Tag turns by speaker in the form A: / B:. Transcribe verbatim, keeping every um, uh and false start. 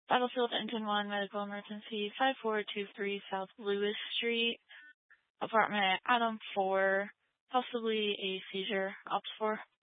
A: Battlefield Engine one, medical emergency, five four two three South Lewis Street, apartment Adam four, possibly a seizure, ops four.